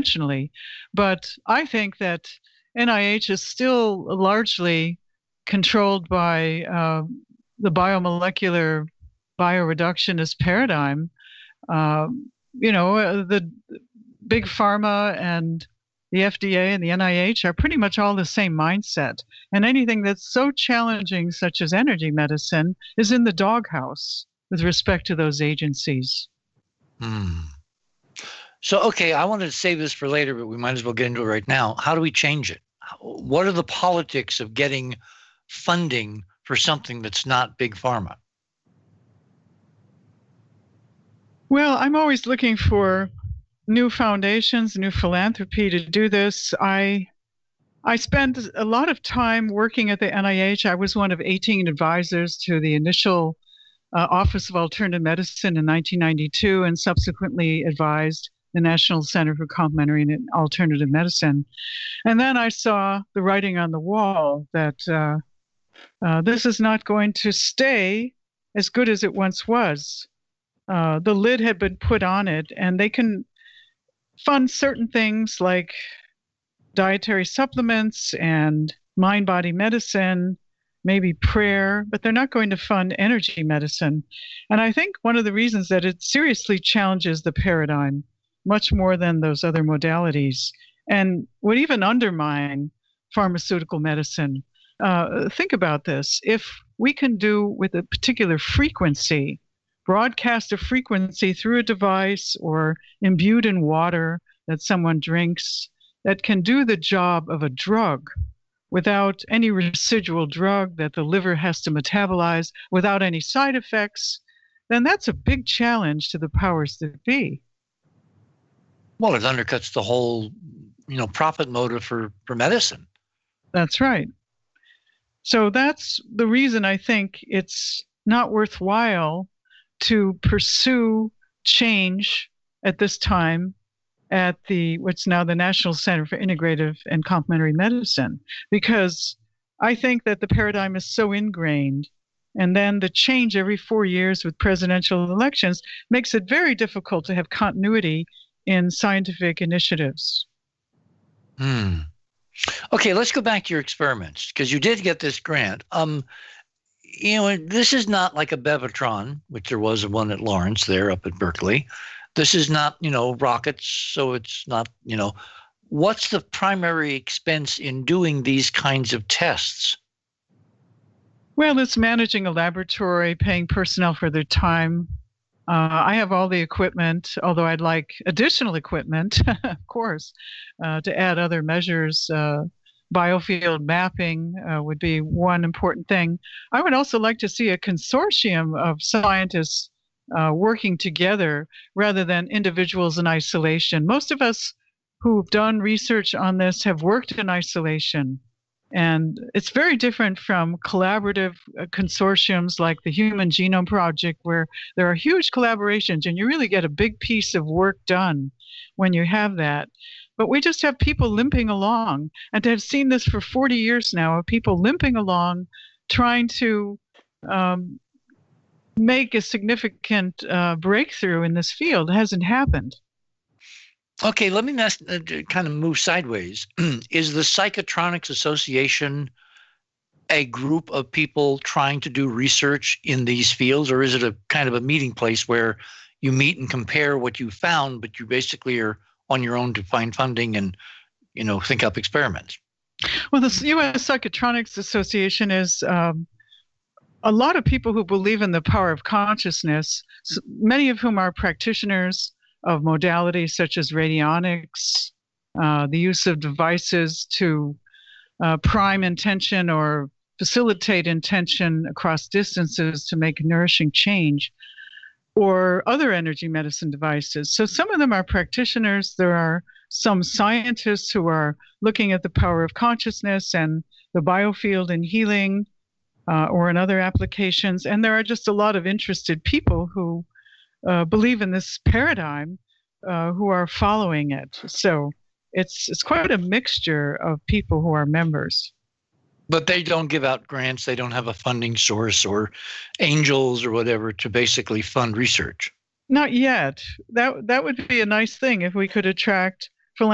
conventionally. But I think that NIH is still largely controlled by the biomolecular bioreductionist paradigm. Uh, the big pharma and the FDA and the NIH are pretty much all the same mindset. And anything that's so challenging, such as energy medicine, is in the doghouse with respect to those agencies. So, okay, I wanted to save this for later, but we might as well get into it right now. How do we change it? What are the politics of getting funding for something that's not big pharma? Well, I'm always looking for new foundations, new philanthropy to do this. I spent a lot of time working at the NIH. I was one of 18 advisors to the initial Office of Alternative Medicine in 1992, and subsequently advised the National Center for Complementary and Alternative Medicine. And then I saw the writing on the wall that this is not going to stay as good as it once was. The lid had been put on it, and they can fund certain things like dietary supplements and mind-body medicine, maybe prayer, but they're not going to fund energy medicine. And I think one of the reasons that it seriously challenges the paradigm much more than those other modalities and would even undermine pharmaceutical medicine. Think about this. If we can do with a particular frequency, broadcast a frequency through a device or imbued in water that someone drinks that can do the job of a drug without any residual drug that the liver has to metabolize, without any side effects, then that's a big challenge to the powers that be. Well, it undercuts the whole, profit motive for medicine. That's right. So that's the reason I think it's not worthwhile to pursue change at this time at what's now the National Center for Integrative and Complementary Medicine, because I think that the paradigm is so ingrained, and then the change every 4 years with presidential elections makes it very difficult to have continuity in scientific initiatives. Okay, let's go back to your experiments, because you did get this grant. This is not like a Bevatron, which there was one at Lawrence there up at Berkeley. This is not, rockets, so it's not, what's the primary expense in doing these kinds of tests? Well, it's managing a laboratory, paying personnel for their time. I have all the equipment, although I'd like additional equipment, of course, to add other measures. Biofield mapping would be one important thing. I would also like to see a consortium of scientists working together rather than individuals in isolation. Most of us who've done research on this have worked in isolation. And it's very different from collaborative consortiums like the Human Genome Project, where there are huge collaborations and you really get a big piece of work done when you have that. But we just have people limping along. And to have seen this for 40 years now, of people limping along, trying to make a significant breakthrough in this field, hasn't happened. Okay, let me kind of move sideways. Is the Psychotronics Association a group of people trying to do research in these fields, or is it a kind of a meeting place where you meet and compare what you found, but you basically are on your own to find funding and, think up experiments? Well, the U.S. Psychotronics Association is a lot of people who believe in the power of consciousness, many of whom are practitioners of modalities such as radionics, the use of devices to prime intention or facilitate intention across distances to make nourishing change, or other energy medicine devices. So some of them are practitioners. There are some scientists who are looking at the power of consciousness and the biofield in healing or in other applications. And there are just a lot of interested people who believe in this paradigm who are following it. So it's quite a mixture of people who are members. But they don't give out grants. They don't have a funding source or angels or whatever to basically fund research. Not yet. That would be a nice thing if we could attract